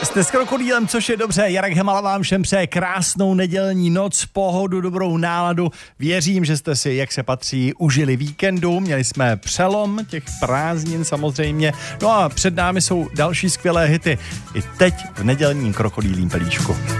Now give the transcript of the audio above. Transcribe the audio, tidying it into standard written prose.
Jste s Krokodýlem, což je dobře. Jarek Hemala vám všem přeje krásnou nedělní noc, pohodu, dobrou náladu. Věřím, že jste si, jak se patří, užili víkendu. Měli jsme přelom těch prázdnin samozřejmě. No a před námi jsou další skvělé hity. I teď v nedělním Krokodýlím pelíšku.